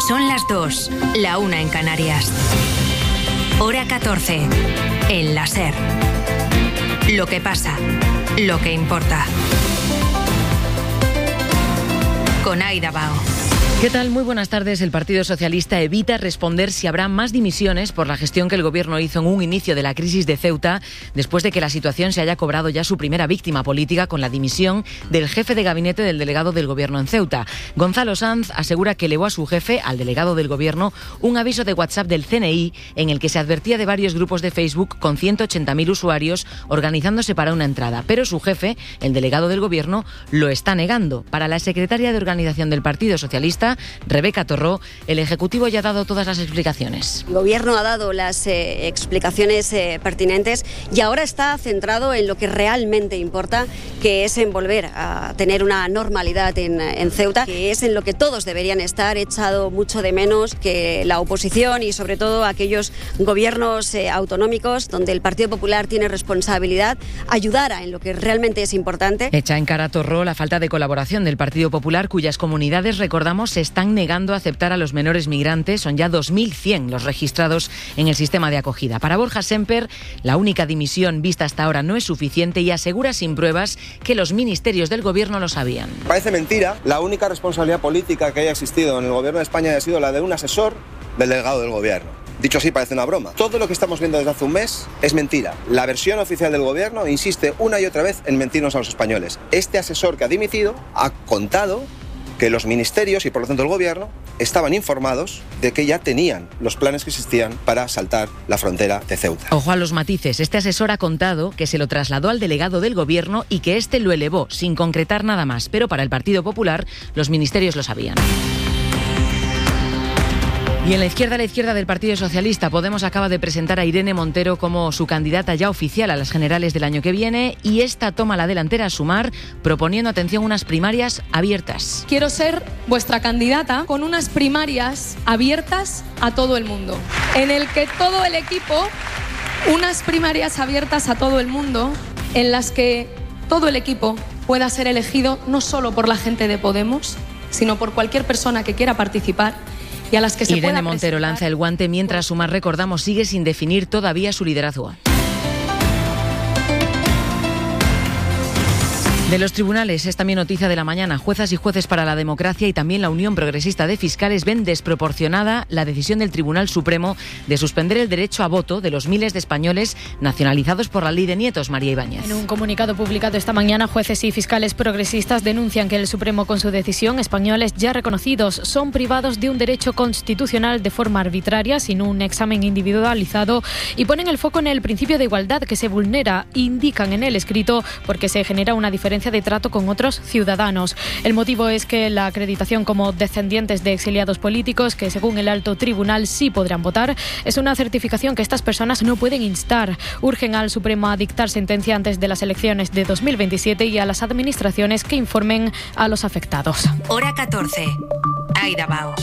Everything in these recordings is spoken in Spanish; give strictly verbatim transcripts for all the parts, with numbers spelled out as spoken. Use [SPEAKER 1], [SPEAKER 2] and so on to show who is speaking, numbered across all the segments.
[SPEAKER 1] Son las dos, la una en Canarias. Hora catorce, en la SER. Lo que pasa, lo que importa. Con Aida Bao.
[SPEAKER 2] ¿Qué tal? Muy buenas tardes. El Partido Socialista evita responder si habrá más dimisiones por la gestión que el Gobierno hizo en un inicio de la crisis de Ceuta, después de que la situación se haya cobrado ya su primera víctima política con la dimisión del jefe de gabinete del delegado del Gobierno en Ceuta. Gonzalo Sanz asegura que elevó a su jefe, al delegado del Gobierno, un aviso de WhatsApp del C N I en el que se advertía de varios grupos de Facebook con ciento ochenta mil usuarios organizándose para una entrada. Pero su jefe, el delegado del Gobierno, lo está negando. Para la secretaria de Organización del Partido Socialista, Rebeca Torró, el Ejecutivo ya ha dado todas las explicaciones.
[SPEAKER 3] El Gobierno ha dado las eh, explicaciones eh, pertinentes y ahora está centrado en lo que realmente importa, que es en volver a tener una normalidad en, en Ceuta, que es en lo que todos deberían estar. He echado mucho de menos que la oposición y sobre todo aquellos gobiernos eh, autonómicos donde el Partido Popular tiene responsabilidad ayudara en lo que realmente es importante.
[SPEAKER 2] Echa en cara a Torró la falta de colaboración del Partido Popular, cuyas comunidades, recordamos, se están negando a aceptar a los menores migrantes. Son ya dos mil cien los registrados en el sistema de acogida. Para Borja Semper, la única dimisión vista hasta ahora no es suficiente y asegura sin pruebas que los ministerios del Gobierno lo sabían.
[SPEAKER 4] Parece mentira. La única responsabilidad política que haya existido en el Gobierno de España ha sido la de un asesor del delegado del Gobierno. Dicho así, parece una broma. Todo lo que estamos viendo desde hace un mes es mentira. La versión oficial del Gobierno insiste una y otra vez en mentirnos a los españoles. Este asesor que ha dimitido ha contado que los ministerios y por lo tanto el Gobierno estaban informados de que ya tenían los planes que existían para saltar la frontera de Ceuta.
[SPEAKER 2] Ojo a los matices. Este asesor ha contado que se lo trasladó al delegado del Gobierno y que éste lo elevó sin concretar nada más. Pero para el Partido Popular los ministerios lo sabían. Y en la izquierda, la izquierda del Partido Socialista, Podemos acaba de presentar a Irene Montero como su candidata ya oficial a las generales del año que viene, y esta toma la delantera a Sumar, proponiendo, atención, unas primarias abiertas.
[SPEAKER 5] Quiero ser vuestra candidata con unas primarias abiertas a todo el mundo, en el que todo el equipo, unas primarias abiertas a todo el mundo, en las que todo el equipo pueda ser elegido no solo por la gente de Podemos, sino por cualquier persona que quiera participar. Y a las que se
[SPEAKER 2] Irene Montero lanza el guante mientras Sumar, recordamos, sigue sin definir todavía su liderazgo. De los tribunales es también noticia de la mañana. Juezas y jueces para la Democracia y también la Unión Progresista de Fiscales ven desproporcionada la decisión del Tribunal Supremo de suspender el derecho a voto de los miles de españoles nacionalizados por la ley de nietos. María Ibáñez.
[SPEAKER 6] En un comunicado publicado esta mañana, jueces y fiscales progresistas denuncian que el Supremo, con su decisión, españoles ya reconocidos son privados de un derecho constitucional de forma arbitraria, sin un examen individualizado, y ponen el foco en el principio de igualdad que se vulnera, indican en el escrito, porque se genera una diferencia de trato con otros ciudadanos. El motivo es que la acreditación como descendientes de exiliados políticos, que según el alto tribunal sí podrán votar, es una certificación que estas personas no pueden instar. Urgen al Supremo a dictar sentencia antes de las elecciones de dos mil veintisiete y a las administraciones que informen a los afectados.
[SPEAKER 1] Hora catorce. Aida Bao.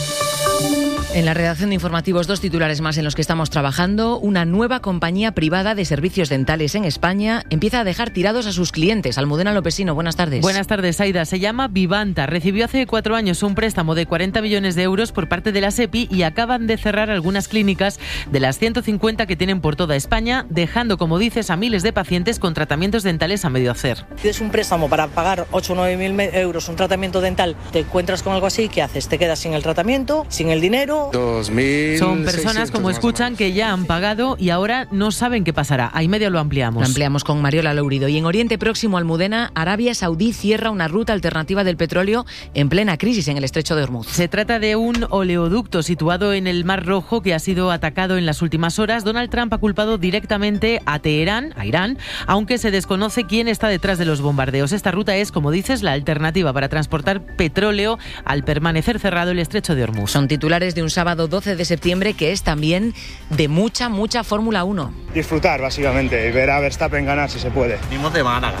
[SPEAKER 2] En la redacción de informativos, dos titulares más en los que estamos trabajando. Una nueva compañía privada de servicios dentales en España empieza a dejar tirados a sus clientes. Almudena Lopesino, buenas tardes.
[SPEAKER 7] Buenas tardes, Aida. Se llama Vivanta. Recibió hace cuatro años un préstamo de cuarenta millones de euros por parte de la SEPI y acaban de cerrar algunas clínicas de las ciento cincuenta que tienen por toda España, dejando, como dices, a miles de pacientes con tratamientos dentales a medio hacer.
[SPEAKER 8] Pides un préstamo para pagar ocho o nueve mil euros un tratamiento dental, te encuentras con algo así, ¿qué haces? Te quedas sin el tratamiento, sin el dinero.
[SPEAKER 7] dos mil Son personas, como escuchan, que ya han pagado y ahora no saben qué pasará. Ahí medio lo ampliamos.
[SPEAKER 2] Lo ampliamos con Mariola Lourido. Y en Oriente Próximo, Almudena, Arabia Saudí cierra una ruta alternativa del petróleo en plena crisis en el estrecho de Hormuz.
[SPEAKER 7] Se trata de un oleoducto situado en el Mar Rojo que ha sido atacado en las últimas horas. Donald Trump ha culpado directamente a Teherán, a Irán, aunque se desconoce quién está detrás de los bombardeos. Esta ruta es, como dices, la alternativa para transportar petróleo al permanecer cerrado el estrecho de Hormuz.
[SPEAKER 2] Son titulares de un sábado doce de septiembre que es también de mucha, mucha Fórmula uno.
[SPEAKER 9] Disfrutar, básicamente, y ver a Verstappen ganar si se puede.
[SPEAKER 10] Venimos de Málaga.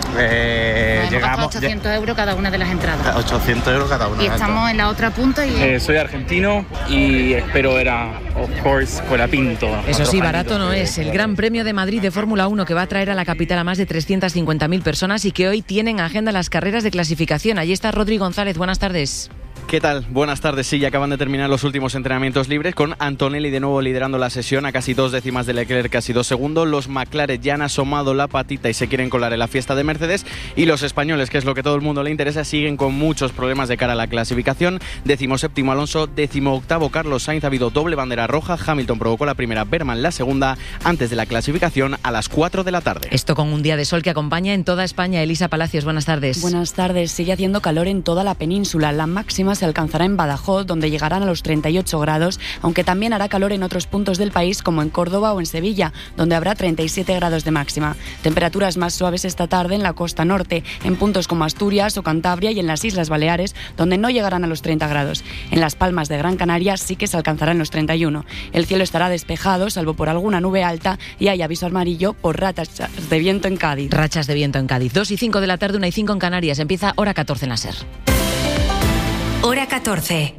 [SPEAKER 10] Eh, llegamos
[SPEAKER 11] ochocientos euros cada una de las entradas.
[SPEAKER 10] ochocientos euros cada una.
[SPEAKER 11] Y estamos en la otra punta. Y...
[SPEAKER 12] Eh, soy argentino y espero ver a, of course, Colapinto.
[SPEAKER 2] Eso sí, barato no es. El Gran Premio de Madrid de Fórmula uno, que va a traer a la capital a más de trescientas cincuenta mil personas y que hoy tienen agenda las carreras de clasificación. Allí está Rodri González. Buenas tardes.
[SPEAKER 13] ¿Qué tal? Buenas tardes. Sí, ya acaban de terminar los últimos entrenamientos libres con Antonelli de nuevo liderando la sesión a casi dos décimas de Leclerc, casi dos segundos. Los McLaren ya han asomado la patita y se quieren colar en la fiesta de Mercedes. Y los españoles, que es lo que todo el mundo le interesa, siguen con muchos problemas de cara a la clasificación. Décimo séptimo Alonso, décimo octavo Carlos Sainz. Ha habido doble bandera roja. Hamilton provocó la primera, Berman la segunda, antes de la clasificación a las cuatro de la tarde.
[SPEAKER 2] Esto con un día de sol que acompaña en toda España. Elisa Palacios, buenas tardes.
[SPEAKER 14] Buenas tardes. Sigue haciendo calor en toda la península. La máxima se alcanzará en Badajoz, donde llegarán a los treinta y ocho grados, aunque también hará calor en otros puntos del país, como en Córdoba o en Sevilla, donde habrá treinta y siete grados de máxima. Temperaturas más suaves esta tarde en la costa norte, en puntos como Asturias o Cantabria y en las Islas Baleares, donde no llegarán a los treinta grados. En Las Palmas de Gran Canaria sí que se alcanzarán los treinta y uno. El cielo estará despejado, salvo por alguna nube alta, y hay aviso amarillo por rachas de viento en Cádiz.
[SPEAKER 2] Rachas de viento en Cádiz. dos y cinco de la tarde, una y cinco en Canarias. Empieza Hora catorce en la SER.
[SPEAKER 1] Hora catorce.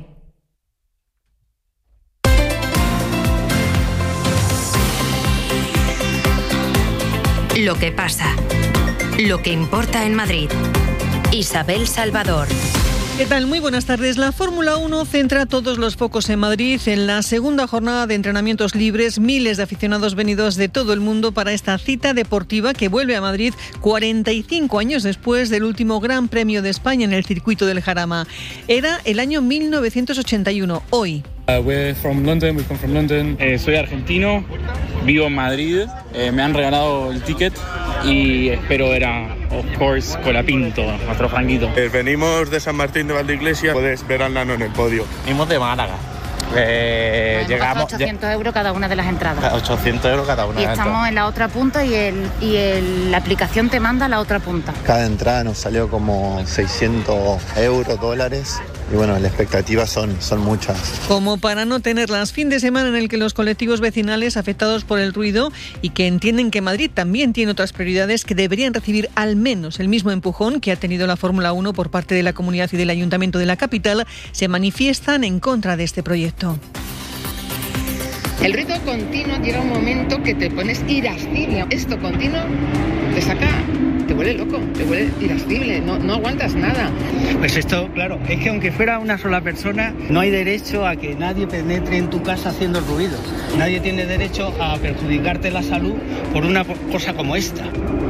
[SPEAKER 1] Lo que pasa. Lo que importa en Madrid. Isabel Salvador.
[SPEAKER 15] ¿Qué tal? Muy buenas tardes. La Fórmula uno centra todos los focos en Madrid. En la segunda jornada de entrenamientos libres, miles de aficionados venidos de todo el mundo para esta cita deportiva que vuelve a Madrid cuarenta y cinco años después del último Gran Premio de España en el circuito del Jarama. Era el año mil novecientos ochenta y uno. Hoy.
[SPEAKER 12] Uh, we're from London, we come from London. Eh, soy argentino, vivo en Madrid, eh, me han regalado el ticket y espero ver a, of course, Colapinto, nuestro franquito.
[SPEAKER 10] Eh, venimos de San Martín de Valdeiglesia, puedes ver al Nano en el podio.
[SPEAKER 16] Venimos de Málaga. Eh, llegamos
[SPEAKER 11] ochocientos euros cada una de las entradas.
[SPEAKER 16] ochocientos euros cada una
[SPEAKER 11] y
[SPEAKER 16] de las entradas.
[SPEAKER 11] Y estamos en la otra punta y, el, y el, la aplicación te manda a la otra punta.
[SPEAKER 17] Cada entrada nos salió como seiscientos euros, dólares. Y bueno, las expectativas son, son muchas.
[SPEAKER 15] Como para no tenerlas, fin de semana en el que los colectivos vecinales afectados por el ruido y que entienden que Madrid también tiene otras prioridades que deberían recibir al menos el mismo empujón que ha tenido la Fórmula uno por parte de la comunidad y del Ayuntamiento de la capital, se manifiestan en contra de este proyecto.
[SPEAKER 18] El ruido continuo llega un momento que te pones irascible. Esto continuo te saca, te vuelve loco, te vuelve irascible, no, no aguantas nada.
[SPEAKER 19] Pues esto, claro, es que aunque fuera una sola persona, no hay derecho a que nadie penetre en tu casa haciendo ruidos. Nadie tiene derecho a perjudicarte la salud por una cosa como esta.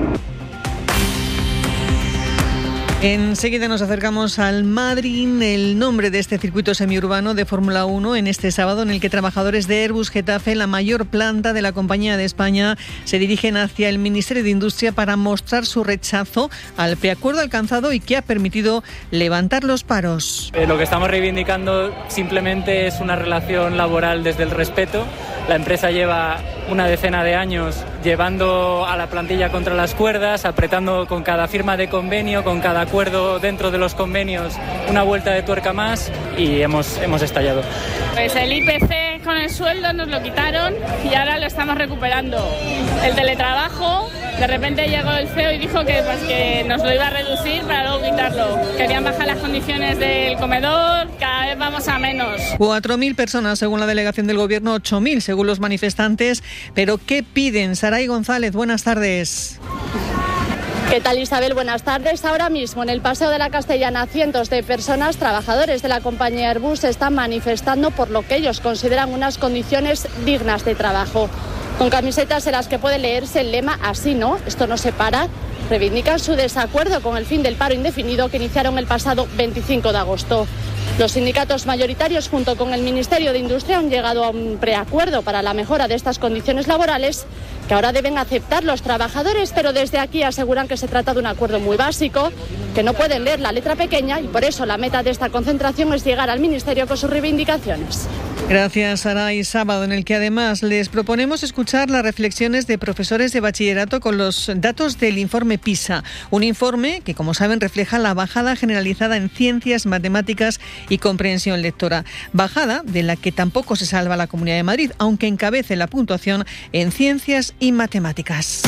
[SPEAKER 15] Enseguida nos acercamos al Madryn, el nombre de este circuito semiurbano de Fórmula uno, en este sábado en el que trabajadores de Airbus Getafe, la mayor planta de la compañía de España, se dirigen hacia el Ministerio de Industria para mostrar su rechazo al preacuerdo alcanzado y que ha permitido levantar los paros.
[SPEAKER 12] Eh, lo que estamos reivindicando simplemente es una relación laboral desde el respeto. La empresa lleva una decena de años llevando a la plantilla contra las cuerdas, apretando con cada firma de convenio, con cada acuerdo dentro de los convenios, una vuelta de tuerca más y hemos, hemos estallado.
[SPEAKER 20] Pues el I P C con el sueldo nos lo quitaron y ahora lo estamos recuperando. El teletrabajo, de repente llegó el C E O y dijo que, pues, que nos lo iba a reducir para luego quitarlo. Querían bajar las condiciones del comedor, cada vez vamos a menos.
[SPEAKER 15] cuatro mil personas según la delegación del gobierno, ocho mil según los manifestantes. Pero ¿qué piden? Saray González, buenas tardes.
[SPEAKER 21] ¿Qué tal, Isabel? Buenas tardes. Ahora mismo en el Paseo de la Castellana cientos de personas, trabajadores de la compañía Airbus, se están manifestando por lo que ellos consideran unas condiciones dignas de trabajo. Con camisetas en las que puede leerse el lema "Así no, esto no se para", reivindican su desacuerdo con el fin del paro indefinido que iniciaron el pasado veinticinco de agosto. Los sindicatos mayoritarios junto con el Ministerio de Industria han llegado a un preacuerdo para la mejora de estas condiciones laborales que ahora deben aceptar los trabajadores, pero desde aquí aseguran que se trata de un acuerdo muy básico, que no pueden leer la letra pequeña y por eso la meta de esta concentración es llegar al Ministerio con sus reivindicaciones.
[SPEAKER 15] Gracias, Saray. Sábado en el que además les proponemos escuchar las reflexiones de profesores de bachillerato con los datos del informe PISA. Un informe que, como saben, refleja la bajada generalizada en ciencias, matemáticas y comprensión lectora. Bajada de la que tampoco se salva la Comunidad de Madrid, aunque encabece la puntuación en ciencias y matemáticas.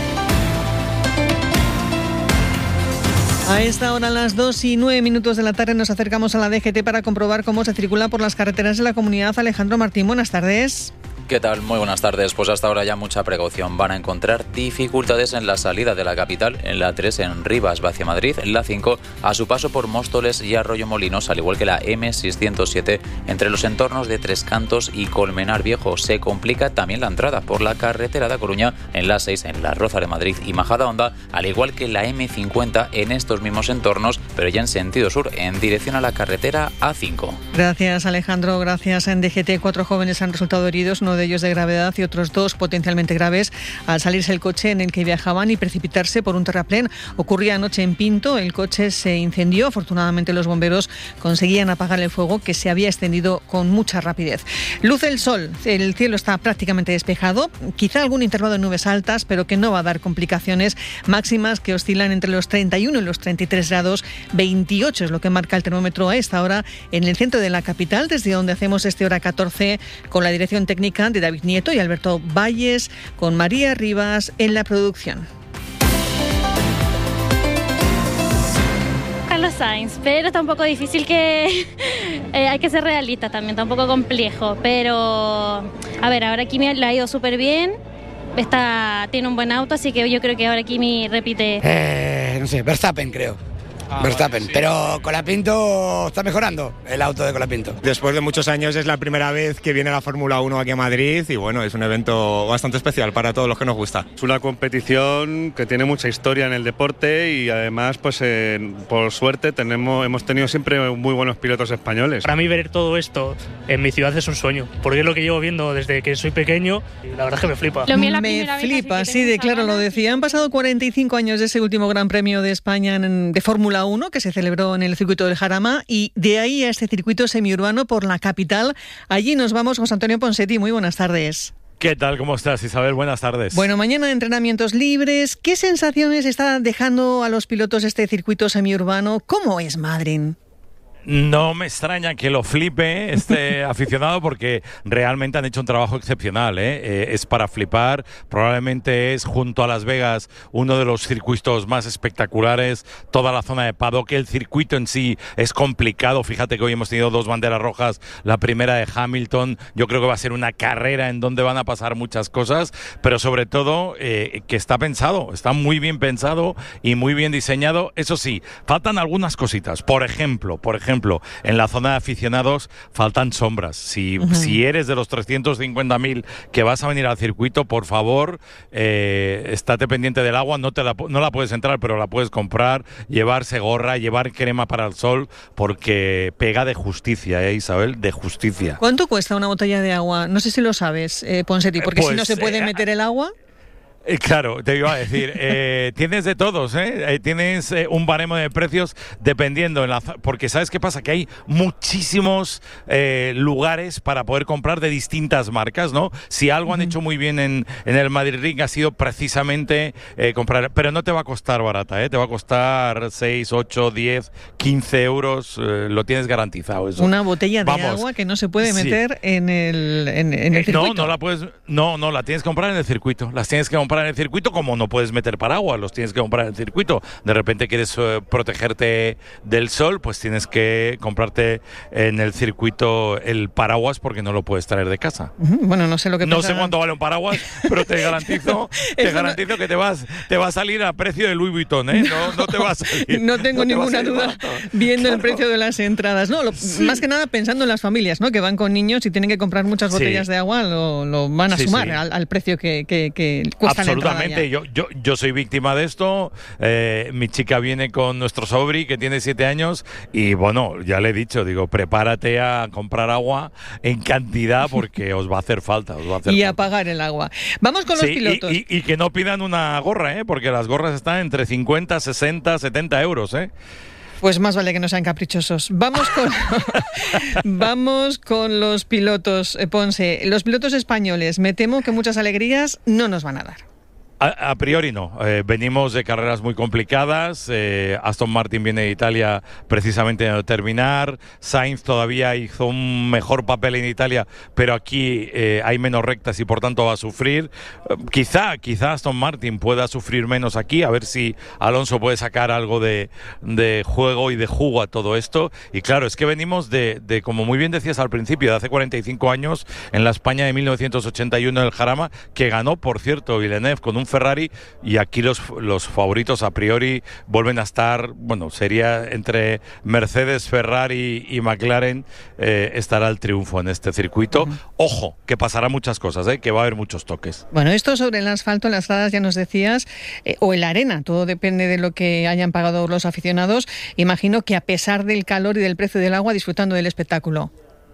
[SPEAKER 15] A esta hora, a las dos y nueve minutos de la tarde, nos acercamos a la D G T para comprobar cómo se circula por las carreteras de la comunidad. Alejandro Martín, buenas tardes.
[SPEAKER 3] ¿Qué tal? Muy buenas tardes. Pues hasta ahora ya mucha precaución. Van a encontrar dificultades en la salida de la capital, en la tres en Rivas hacia Madrid, en la cinco a su paso por Móstoles y Arroyomolinos, al igual que la eme seiscientos siete entre los entornos de Tres Cantos y Colmenar Viejo. Se complica también la entrada por la carretera de A Coruña en la seis en La Roza de Madrid y Majadahonda, al igual que la eme cincuenta en estos mismos entornos, pero ya en sentido sur, en dirección a la carretera A cinco.
[SPEAKER 15] Gracias, Alejandro. Gracias. En D G T, cuatro jóvenes han resultado heridos, uno de ellos de gravedad y otros dos potencialmente graves al salirse el coche en el que viajaban y precipitarse por un terraplén. Ocurría anoche en Pinto, el coche se incendió. Afortunadamente los bomberos conseguían apagar el fuego que se había extendido con mucha rapidez. Luce el sol, el cielo está prácticamente despejado, quizá algún intervalo de nubes altas, pero que no va a dar complicaciones, máximas que oscilan entre los treinta y uno y los treinta y tres grados, veintiocho es lo que marca el termómetro a esta hora en el centro de la capital, desde donde hacemos este hora catorce con la dirección técnica de David Nieto y Alberto Valles, con María Rivas en la producción.
[SPEAKER 22] Carlos Sainz, pero está un poco difícil, que eh, hay que ser realista también, está un poco complejo, pero a ver, ahora Kimi le ha ido súper bien, está, tiene un buen auto, así que yo creo que ahora Kimi repite.
[SPEAKER 23] Eh, no sé, Verstappen creo. Ah, Verstappen, vale, sí. Pero Colapinto está mejorando el auto de Colapinto.
[SPEAKER 24] Después de muchos años es la primera vez que viene la Fórmula uno aquí a Madrid y bueno, es un evento bastante especial para todos los que nos gusta.
[SPEAKER 10] Es una competición que tiene mucha historia en el deporte y además pues eh, por suerte tenemos, hemos tenido siempre muy buenos pilotos españoles.
[SPEAKER 25] Para mí ver todo esto en mi ciudad es un sueño, porque es lo que llevo viendo desde que soy pequeño y la verdad es que me flipa.
[SPEAKER 15] Lo mío me flipa, sí, de claro lo decía. Han pasado cuarenta y cinco años de ese último Gran Premio de España en, de Fórmula uno que se celebró en el circuito del Jarama y de ahí a este circuito semiurbano por la capital. Allí nos vamos, José Antonio Ponseti. Muy buenas tardes.
[SPEAKER 26] ¿Qué tal? ¿Cómo estás, Isabel? Buenas tardes.
[SPEAKER 15] Bueno, mañana entrenamientos libres. ¿Qué sensaciones está dejando a los pilotos este circuito semiurbano? ¿Cómo es Madrid?
[SPEAKER 26] No me extraña que lo flipe este aficionado porque realmente han hecho un trabajo excepcional, ¿eh? Eh, es para flipar, probablemente es junto a Las Vegas uno de los circuitos más espectaculares, toda la zona de paddock, el circuito en sí es complicado, fíjate que hoy hemos tenido dos banderas rojas, la primera de Hamilton, yo creo que va a ser una carrera en donde van a pasar muchas cosas, pero sobre todo eh, que está pensado, está muy bien pensado y muy bien diseñado, eso sí, faltan algunas cositas, por ejemplo, por ejemplo, ejemplo, en la zona de aficionados faltan sombras. Si, uh-huh. si eres de los trescientos cincuenta mil que vas a venir al circuito, por favor, eh, estate pendiente del agua. No, te la, no la puedes entrar, pero la puedes comprar, llevarse gorra, llevar crema para el sol, porque pega de justicia, ¿eh, Isabel? De justicia.
[SPEAKER 15] ¿Cuánto cuesta una botella de agua? No sé si lo sabes, eh, Ponseti, porque pues, si no se puede eh, meter el agua...
[SPEAKER 26] Eh, claro, te iba a decir, eh, tienes de todos, ¿eh? Eh, tienes eh, un baremo de precios dependiendo, en la, porque ¿sabes qué pasa? Que hay muchísimos eh, lugares para poder comprar de distintas marcas, ¿no? Si algo uh-huh. han hecho muy bien en, en el Madrid Ring ha sido precisamente eh, comprar, pero no te va a costar barata, ¿eh? Te va a costar seis, ocho, diez, quince euros, eh, lo tienes garantizado. Eso.
[SPEAKER 15] Una botella de
[SPEAKER 26] Vamos.
[SPEAKER 15] agua que no se puede meter sí. en, el, en, en el circuito.
[SPEAKER 26] No, no la puedes, no, no, la tienes que comprar en el circuito, las tienes que comprar en el circuito, como no puedes meter paraguas, los tienes que comprar en el circuito. De repente quieres uh, protegerte del sol, pues tienes que comprarte en el circuito el paraguas porque no lo puedes traer de casa.
[SPEAKER 15] Bueno, no sé lo que
[SPEAKER 26] No
[SPEAKER 15] pensarán.
[SPEAKER 26] sé cuánto vale un paraguas, pero te garantizo, te garantizo no... que te vas, te va a salir a precio de Louis Vuitton, ¿eh? No, no te va a salir.
[SPEAKER 15] No tengo no ninguna duda barato. Viendo claro. el precio de las entradas. No, lo, sí. más que nada pensando en las familias, ¿no? Que van con niños y tienen que comprar muchas botellas sí. de agua, lo, lo van a sí, sumar sí. Al, al precio que, que, que cuesta la entrada.
[SPEAKER 26] Yo, yo, yo soy víctima de esto. Eh, mi chica viene con nuestro sobri que tiene siete años y bueno, ya le he dicho, digo, prepárate a comprar agua en cantidad porque os va a hacer falta. Os va a hacer
[SPEAKER 15] y
[SPEAKER 26] falta.
[SPEAKER 15] a pagar el agua. Vamos con
[SPEAKER 26] sí,
[SPEAKER 15] los pilotos.
[SPEAKER 26] Y, y, y que no pidan una gorra, ¿eh? Porque las gorras están entre cincuenta, sesenta, setenta euros, ¿eh?
[SPEAKER 15] Pues más vale que no sean caprichosos. Vamos con, vamos con los pilotos, Ponce. Los pilotos españoles, me temo que muchas alegrías no nos van a dar.
[SPEAKER 26] A, a priori no. Eh, venimos de carreras muy complicadas. Eh, Aston Martin viene de Italia precisamente a terminar. Sainz todavía hizo un mejor papel en Italia, pero aquí eh, hay menos rectas y por tanto va a sufrir. Eh, quizá, quizá Aston Martin pueda sufrir menos aquí, a ver si Alonso puede sacar algo de, de juego y de jugo a todo esto. Y claro, es que venimos de, de, como muy bien decías al principio, de hace cuarenta y cinco años, en la España de mil novecientos ochenta y uno en el Jarama, que ganó, por cierto, Villeneuve con un Ferrari, y aquí los, los favoritos a priori vuelven a estar, bueno, sería entre Mercedes, Ferrari y McLaren, eh, estará el triunfo en este circuito. Uh-huh. Ojo, que pasará muchas cosas, ¿eh? Que va a haber muchos toques.
[SPEAKER 15] Bueno, esto sobre el asfalto, en las gradas ya nos decías, eh, o en la arena, todo depende de lo que hayan pagado los aficionados. Imagino que a pesar del calor y del precio del agua, disfrutando del espectáculo.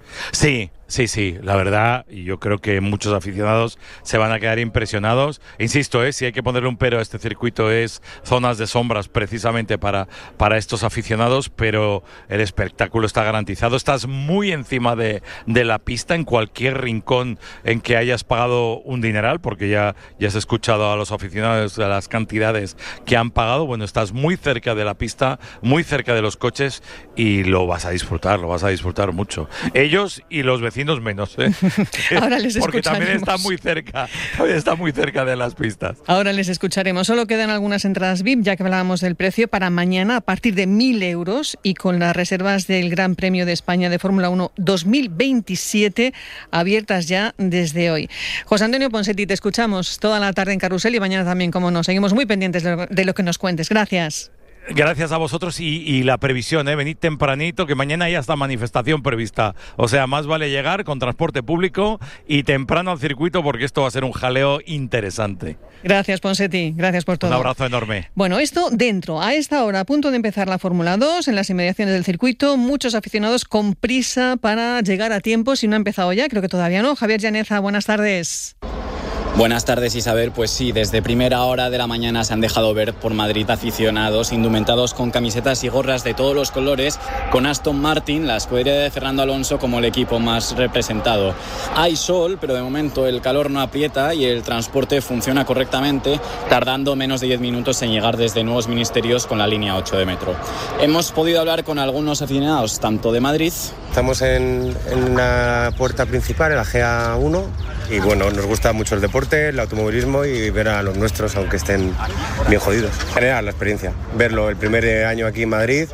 [SPEAKER 26] Sí, sí, sí, la verdad, y yo creo que muchos aficionados se van a quedar impresionados. Insisto, ¿eh? Si hay que ponerle un pero a este circuito es zonas de sombras precisamente para, para estos aficionados, pero el espectáculo está garantizado. Estás muy encima de, de la pista en cualquier rincón en que hayas pagado un dineral, porque ya, ya has escuchado a los aficionados de las cantidades que han pagado. Bueno, estás muy cerca de la pista, muy cerca de los coches y lo vas a disfrutar, lo vas a disfrutar mucho. Ellos y los vecinos menos, ¿eh?
[SPEAKER 15] Ahora les
[SPEAKER 26] porque también
[SPEAKER 15] escucharemos.
[SPEAKER 26] está muy cerca, también está muy cerca de las pistas.
[SPEAKER 15] Ahora les escucharemos. Solo quedan algunas entradas V I P, ya que hablábamos del precio, para mañana a partir de mil euros y con las reservas del Gran Premio de España de Fórmula uno dos mil veintisiete abiertas ya desde hoy. José Antonio Ponseti, te escuchamos toda la tarde en Carrusel y mañana también, como no. Seguimos muy pendientes de lo, de lo que nos cuentes. Gracias.
[SPEAKER 26] Gracias a vosotros y, y la previsión, ¿eh? Venid tempranito, que mañana ya está manifestación prevista. O sea, más vale llegar con transporte público y temprano al circuito, porque esto va a ser un jaleo interesante.
[SPEAKER 15] Gracias, Ponseti. Gracias por todo.
[SPEAKER 26] Un abrazo enorme.
[SPEAKER 15] Bueno, esto dentro. A esta hora, a punto de empezar la Fórmula dos, en las inmediaciones del circuito, muchos aficionados con prisa para llegar a tiempo. Si no ha empezado ya, creo que todavía no. Javier Llaneza, buenas tardes.
[SPEAKER 4] Buenas tardes, Isabel. Pues sí, desde primera hora de la mañana se han dejado ver por Madrid aficionados indumentados con camisetas y gorras de todos los colores, con Aston Martin, la escudería de Fernando Alonso, como el equipo más representado. Hay sol, pero de momento el calor no aprieta y el transporte funciona correctamente, tardando menos de diez minutos en llegar desde Nuevos Ministerios con la línea ocho de metro. Hemos podido hablar con algunos aficionados, tanto de Madrid...
[SPEAKER 5] Estamos en, en la puerta principal, en la G A uno, y bueno, nos gusta mucho el deporte, el automovilismo y ver a los nuestros, aunque estén bien jodidos. Generar la experiencia, verlo el primer año aquí en Madrid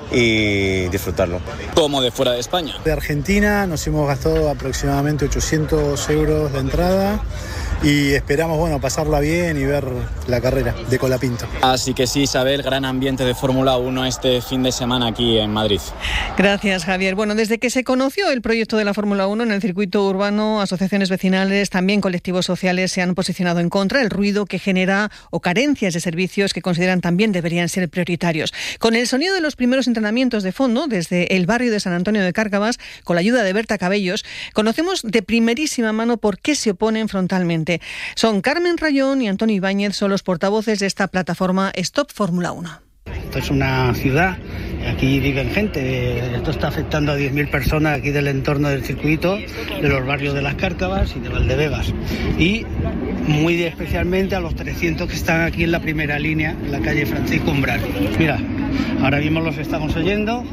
[SPEAKER 5] y disfrutarlo.
[SPEAKER 4] Como de fuera de España.
[SPEAKER 6] De Argentina nos hemos gastado aproximadamente ochocientos euros de entrada y esperamos, bueno, pasarla bien y ver la carrera de Colapinto.
[SPEAKER 4] Así que sí, Isabel, gran ambiente de Fórmula uno este fin de semana aquí en Madrid.
[SPEAKER 15] Gracias, Javier. Bueno, desde que se conoció el proyecto de la Fórmula uno en el circuito urbano, asociaciones vecinales, también colectivos sociales se han posicionado en contra del ruido que genera o carencias de servicios que consideran también deberían ser prioritarios. Con el sonido de los primeros entrenamientos de fondo, desde el barrio de San Antonio de Cárcavas, con la ayuda de Berta Cabellos, conocemos de primerísima mano por qué se oponen frontalmente. Son Carmen Rayón y Antonio Ibáñez, son los portavoces de esta plataforma Stop Fórmula uno.
[SPEAKER 19] Esto es una ciudad, aquí viven gente, esto está afectando a diez mil personas aquí del entorno del circuito, de los barrios de Las Cárcavas y de Valdebebas, y muy especialmente a los trescientos que están aquí en la primera línea, en la calle Francisco Umbral. Mira, ahora mismo los estamos oyendo,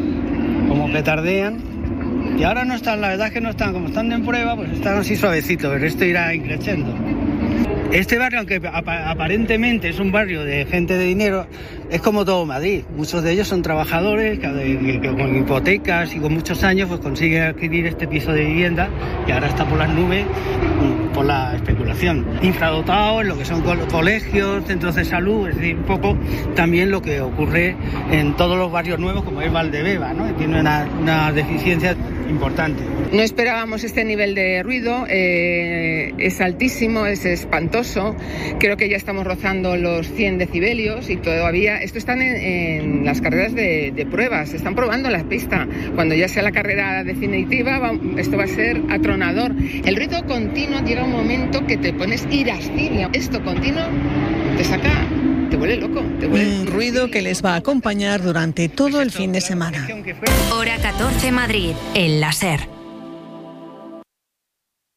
[SPEAKER 19] como petardean. Y ahora no están, la verdad es que no están, como están en prueba, pues están así suavecitos, pero esto irá increciendo. Este barrio, aunque aparentemente es un barrio de gente de dinero, es como todo Madrid. Muchos de ellos son trabajadores que, que, que con hipotecas y con muchos años pues consiguen adquirir este piso de vivienda y ahora está por las nubes por la especulación. Infradotados, lo que son colegios, centros de salud, es decir, un poco también lo que ocurre en todos los barrios nuevos como es Valdebeba, ¿no? Tiene una, una deficiencia importante.
[SPEAKER 18] No esperábamos este nivel de ruido, eh, es altísimo, es espantoso. Creo que ya estamos rozando los cien decibelios y todavía, esto están en, en las carreras de, de pruebas, están probando la pista. Cuando ya sea la carrera definitiva, va, esto va a ser atronador. El ruido continuo llega un momento que te pones irascible. Esto continuo te saca, te vuelve loco. Te vuelve...
[SPEAKER 15] Un ruido que les va a acompañar durante todo el fin de semana.
[SPEAKER 1] Hora catorce Madrid, en la SER.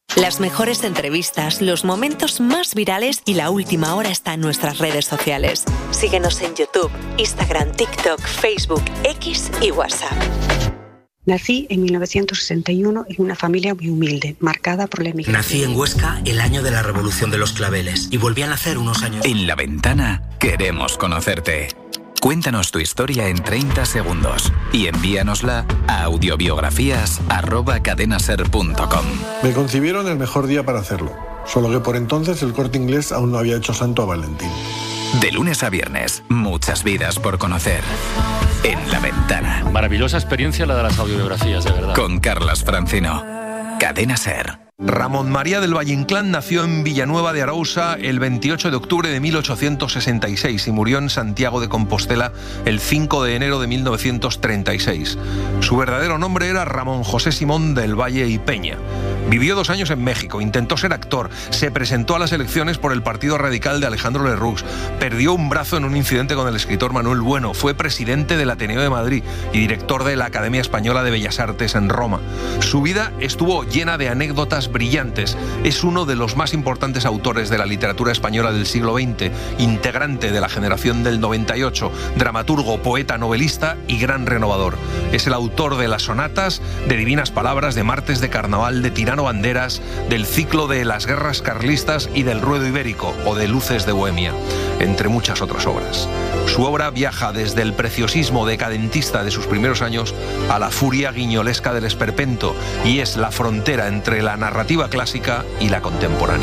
[SPEAKER 2] Las mejores entrevistas, los momentos más virales y la última hora está en nuestras redes sociales. Síguenos en YouTube, Instagram, TikTok, Facebook, X y WhatsApp.
[SPEAKER 7] Nací en mil novecientos sesenta y uno en una familia muy humilde, marcada por la emigración.
[SPEAKER 8] Nací en Huesca el año de la Revolución de los Claveles y volví a nacer unos años.
[SPEAKER 9] En La Ventana queremos conocerte. Cuéntanos tu historia en treinta segundos y envíanosla a audiobiografías arroba cadenaser punto com.
[SPEAKER 13] Me concibieron el mejor día para hacerlo, solo que por entonces el Corte Inglés aún no había hecho santo a Valentín.
[SPEAKER 9] De lunes a viernes, muchas vidas por conocer. En La Ventana.
[SPEAKER 14] Maravillosa experiencia la de las audiobiografías, de verdad.
[SPEAKER 9] Con Carlas Francino. Cadena Ser.
[SPEAKER 27] Ramón María del Valle Inclán nació en Villanueva de Arousa el veintiocho de octubre de mil ochocientos sesenta y seis y murió en Santiago de Compostela el cinco de enero de mil novecientos treinta y seis. Su verdadero nombre era Ramón José Simón del Valle y Peña. Vivió dos años en México, intentó ser actor, se presentó a las elecciones por el Partido Radical de Alejandro Lerroux, perdió un brazo en un incidente con el escritor Manuel Bueno, fue presidente del Ateneo de Madrid y director de la Academia Española de Bellas Artes en Roma. Su vida estuvo llena de anécdotas brillantes. Es uno de los más importantes autores de la literatura española del siglo veinte, integrante de la generación del noventa y ocho, dramaturgo, poeta, novelista y gran renovador. Es el autor de las sonatas, de Divinas Palabras, de Martes de Carnaval, de Tirano Banderas, del ciclo de Las Guerras Carlistas y del Ruedo Ibérico o de Luces de Bohemia, entre muchas otras obras. Su obra viaja desde el preciosismo decadentista de sus primeros años a la furia guiñolesca del esperpento y es la frontera entre la narrativa clásica y la contemporánea.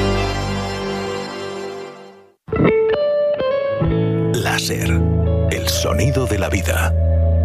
[SPEAKER 28] Láser, el sonido de la vida.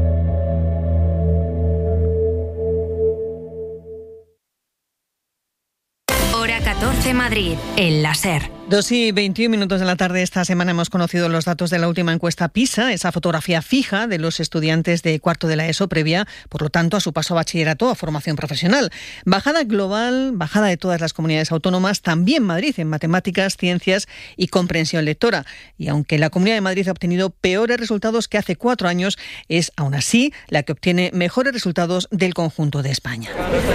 [SPEAKER 1] Hora catorce Madrid, el láser.
[SPEAKER 15] Dos y veintiún minutos de la tarde. Esta semana hemos conocido los datos de la última encuesta PISA, esa fotografía fija de los estudiantes de cuarto de la ESO previa, por lo tanto, a su paso a bachillerato, a formación profesional. Bajada global, bajada de todas las comunidades autónomas, también Madrid en matemáticas, ciencias y comprensión lectora. Y aunque la Comunidad de Madrid ha obtenido peores resultados que hace cuatro años, es aún así la que obtiene mejores resultados del conjunto de España.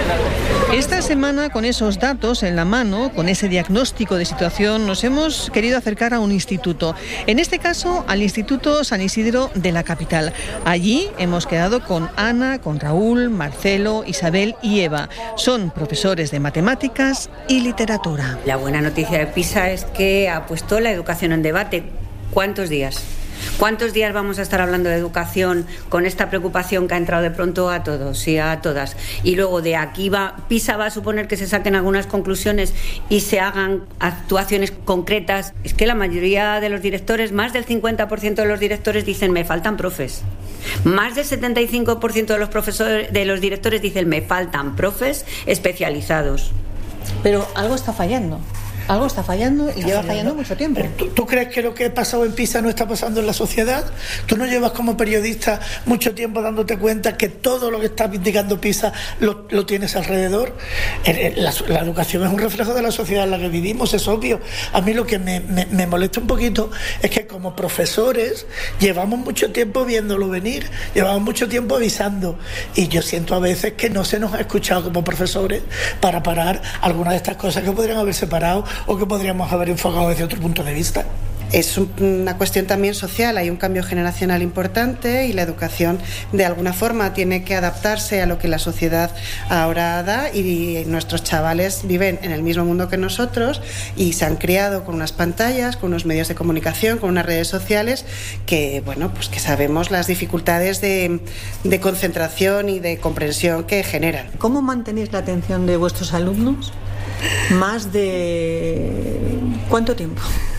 [SPEAKER 15] Esta semana, con esos datos en la mano, con ese diagnóstico de situación, nos hemos querido acercar a un instituto. En este caso, al Instituto San Isidro de la capital. Allí hemos quedado con Ana, con Raúl, Marcelo, Isabel y Eva. Son profesores de matemáticas y literatura.
[SPEAKER 29] La buena noticia de PISA es que ha puesto la educación en debate. ¿Cuántos días? ¿Cuántos días vamos a estar hablando de educación con esta preocupación que ha entrado de pronto a todos y a todas? Y luego de aquí va, PISA va a suponer que se saquen algunas conclusiones y se hagan actuaciones concretas. Es que la mayoría de los directores, más del cincuenta por ciento de los directores dicen me faltan profes. Más del setenta y cinco por ciento de los profesores, de los directores dicen me faltan profes especializados.
[SPEAKER 15] Pero algo está fallando. Algo está fallando y lleva fallando mucho tiempo.
[SPEAKER 30] ¿Tú, ¿Tú crees que lo que ha pasado en PISA no está pasando en la sociedad? ¿Tú no llevas como periodista mucho tiempo dándote cuenta que todo lo que está indicando PISA lo, lo tienes alrededor? La, la educación es un reflejo de la sociedad en la que vivimos, es obvio. A mí lo que me, me, me molesta un poquito es que como profesores llevamos mucho tiempo viéndolo venir, llevamos mucho tiempo avisando y yo siento a veces que no se nos ha escuchado como profesores para parar algunas de estas cosas que podrían haberse parado o que podríamos haber enfocado desde otro punto de vista.
[SPEAKER 7] Es una cuestión también social, hay un cambio generacional importante y la educación de alguna forma tiene que adaptarse a lo que la sociedad ahora da y nuestros chavales viven en el mismo mundo que nosotros y se han criado con unas pantallas, con unos medios de comunicación, con unas redes sociales que, bueno, pues que sabemos las dificultades de, de concentración y de comprensión que generan.
[SPEAKER 15] ¿Cómo mantenéis la atención de vuestros alumnos? ¿Más de cuánto tiempo?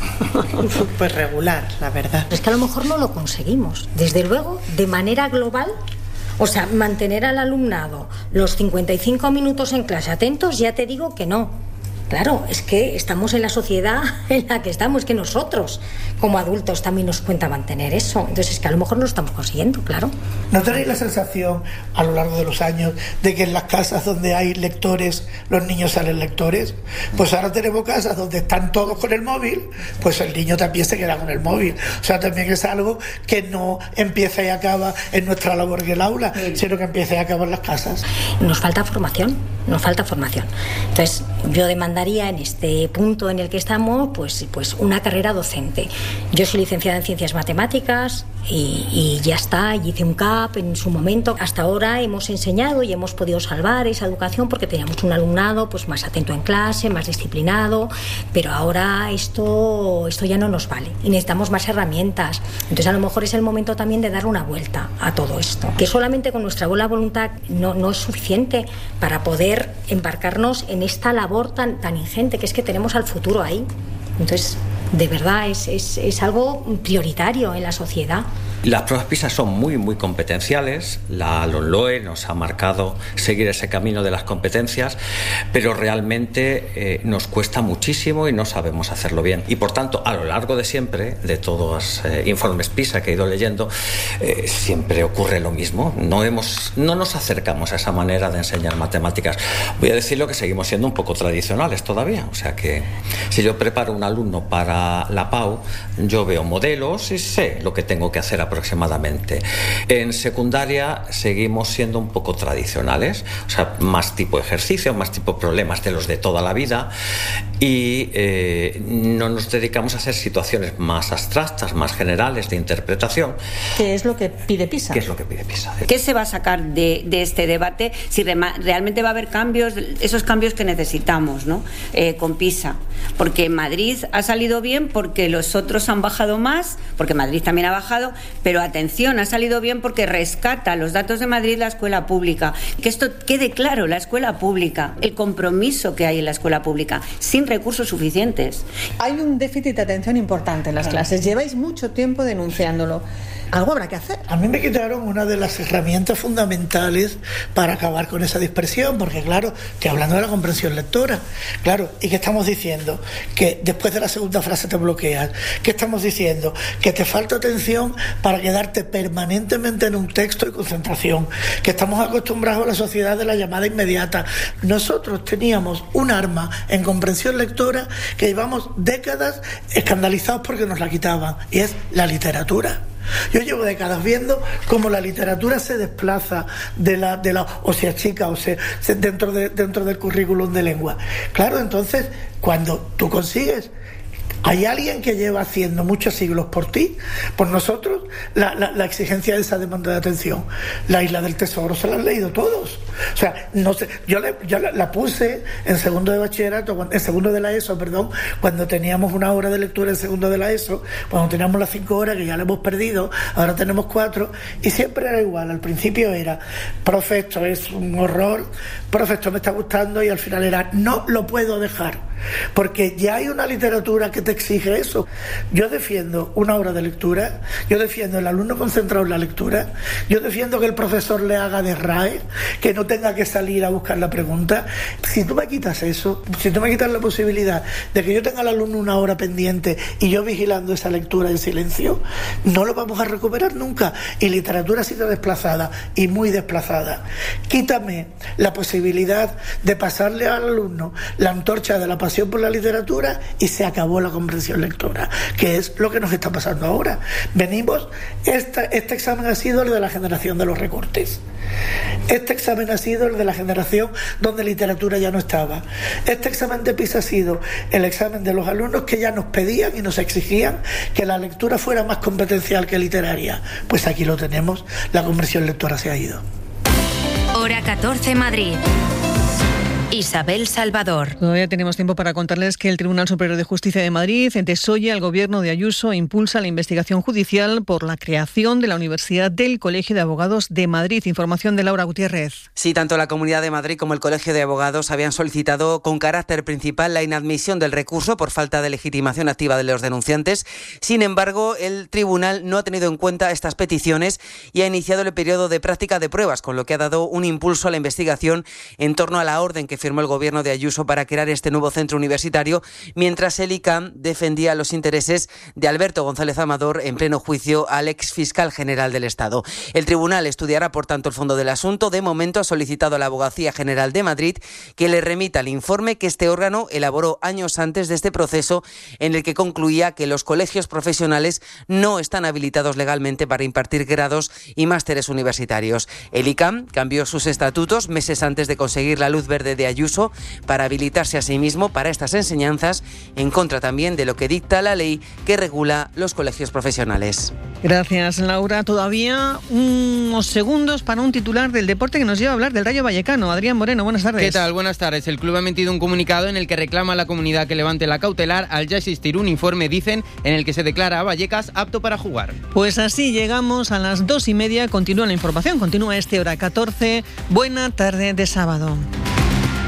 [SPEAKER 7] Pues regular, la verdad.
[SPEAKER 31] Es que a lo mejor no lo conseguimos. Desde luego, de manera global, o sea, mantener al alumnado los cincuenta y cinco minutos en clase atentos, ya te digo que no. Claro, es que estamos en la sociedad en la que estamos, que nosotros como adultos también nos cuenta mantener eso. Entonces es que a lo mejor no lo estamos consiguiendo, claro.
[SPEAKER 30] ¿No tenéis la sensación a lo largo de los años de que en las casas donde hay lectores los niños salen lectores? Pues ahora tenemos casas donde están todos con el móvil, pues el niño también se queda con el móvil. O sea, también es algo que no empieza y acaba en nuestra labor en el aula, sino que empieza y acaba en las casas.
[SPEAKER 31] Nos falta formación, nos falta formación. Entonces yo demandaría en este punto en el que estamos pues, pues una carrera docente. Yo soy licenciada en Ciencias Matemáticas y, y ya está, y hice un C A P en su momento. Hasta ahora hemos enseñado y hemos podido salvar esa educación porque teníamos un alumnado pues, más atento en clase, más disciplinado, pero ahora esto, esto ya no nos vale y necesitamos más herramientas. Entonces a lo mejor es el momento también de dar una vuelta a todo esto, que solamente con nuestra buena voluntad no, no es suficiente para poder embarcarnos en esta labor tan, tan ingente, que es que tenemos al futuro ahí. Entonces, de verdad, es, es, es algo prioritario en la sociedad.
[SPEAKER 3] Las pruebas PISA son muy, muy competenciales. La LOMLOE nos ha marcado seguir ese camino de las competencias, pero realmente eh, nos cuesta muchísimo y no sabemos hacerlo bien. Y por tanto, a lo largo de siempre, de todos los eh, informes PISA que he ido leyendo, eh, siempre ocurre lo mismo. No, hemos, no nos acercamos a esa manera de enseñar matemáticas. Voy a decirlo que seguimos siendo un poco tradicionales todavía. O sea que si yo preparo un alumno para la PAU, yo veo modelos y sé lo que tengo que hacer aproximadamente. En secundaria seguimos siendo un poco tradicionales, o sea, más tipo ejercicio, más tipo problemas de los de toda la vida, y eh, no nos dedicamos a hacer situaciones más abstractas, más generales de interpretación.
[SPEAKER 31] ¿Qué es lo que pide PISA?
[SPEAKER 3] ¿Qué es lo que pide PISA?
[SPEAKER 29] ¿Qué se va a sacar de, de este debate? Si re, realmente va a haber cambios, esos cambios que necesitamos, ¿no? Eh, con PISA. Porque Madrid ha salido bien porque los otros han bajado más, porque Madrid también ha bajado, pero atención, ha salido bien porque rescata los datos de Madrid la escuela pública. Que esto quede claro, la escuela pública, el compromiso que hay en la escuela pública, sin recursos suficientes.
[SPEAKER 15] Hay un déficit de atención importante en las clases. Lleváis mucho tiempo denunciándolo. Algo habrá que hacer.
[SPEAKER 30] A mí me quitaron una de las herramientas fundamentales para acabar con esa dispersión, porque claro, estoy hablando de la comprensión lectora, claro, y que estamos diciendo que después de la segunda frase te bloqueas, que estamos diciendo que te falta atención para quedarte permanentemente en un texto y concentración, que estamos acostumbrados a la sociedad de la llamada inmediata. Nosotros teníamos un arma en comprensión lectora que llevamos décadas escandalizados porque nos la quitaban, y es la literatura. Yo llevo décadas viendo cómo la literatura se desplaza de la, de la o se achica o se, se dentro de, dentro del currículum de lengua. Claro, entonces cuando tú consigues, hay alguien que lleva haciendo muchos siglos por ti, por nosotros, la, la, la exigencia de esa demanda de atención. La Isla del Tesoro se la han leído todos. O sea, no sé, yo, le, yo la, la puse en segundo de bachillerato, en segundo de la ESO, perdón, cuando teníamos una hora de lectura en segundo de la ESO, cuando teníamos las cinco horas, que ya la hemos perdido, ahora tenemos cuatro, y siempre era igual. Al principio era, profe, esto es un horror, profe, esto me está gustando, y al final era, no lo puedo dejar. Porque ya hay una literatura que te exige eso. Yo defiendo una hora de lectura, yo defiendo el alumno concentrado en la lectura, yo defiendo que el profesor le haga de R A E, que no tenga que salir a buscar la pregunta. Si tú me quitas eso, si tú me quitas la posibilidad de que yo tenga al alumno una hora pendiente y yo vigilando esa lectura en silencio, no lo vamos a recuperar nunca. Y literatura ha sido desplazada, y muy desplazada. Quítame la posibilidad de pasarle al alumno la antorcha de la pasión por la literatura y se acabó la comprensión lectora, que es lo que nos está pasando ahora. Venimos, esta, este examen ha sido el de la generación de los recortes. Este examen ha sido el de la generación donde literatura ya no estaba. Este examen de PISA ha sido el examen de los alumnos que ya nos pedían y nos exigían que la lectura fuera más competencial que literaria. Pues aquí lo tenemos, la comprensión lectora se ha ido.
[SPEAKER 1] Hora catorce, Madrid. Isabel Salvador.
[SPEAKER 15] Todavía tenemos tiempo para contarles que el Tribunal Superior de Justicia de Madrid desoye al gobierno de Ayuso e impulsa la investigación judicial por la creación de la Universidad del Colegio de Abogados de Madrid. Información de Laura Gutiérrez.
[SPEAKER 10] Sí, tanto la Comunidad de Madrid como el Colegio de Abogados habían solicitado con carácter principal la inadmisión del recurso por falta de legitimación activa de los denunciantes. Sin embargo, el tribunal no ha tenido en cuenta estas peticiones y ha iniciado el periodo de práctica de pruebas, con lo que ha dado un impulso a la investigación en torno a la orden que firmó el gobierno de Ayuso para crear este nuevo centro universitario, mientras el I C A M defendía los intereses de Alberto González Amador en pleno juicio al ex fiscal general del Estado. El tribunal estudiará, por tanto, el fondo del asunto. De momento ha solicitado a la Abogacía General de Madrid que le remita el informe que este órgano elaboró años antes de este proceso, en el que concluía que los colegios profesionales no están habilitados legalmente para impartir grados y másteres universitarios. El I C A M cambió sus estatutos meses antes de conseguir la luz verde de Ayuso para habilitarse a sí mismo para estas enseñanzas, en contra también de lo que dicta la ley que regula los colegios profesionales.
[SPEAKER 15] Gracias, Laura. Todavía unos segundos para un titular del deporte que nos lleva a hablar del Rayo Vallecano. Adrián Moreno, buenas tardes.
[SPEAKER 11] ¿Qué tal? Buenas tardes. El club ha emitido un comunicado en el que reclama a la comunidad que levante la cautelar al ya existir un informe, dicen, en el que se declara a Vallecas apto para jugar.
[SPEAKER 15] Pues así llegamos a las dos y media. Continúa la información, continúa este hora catorce. Buena tarde de sábado.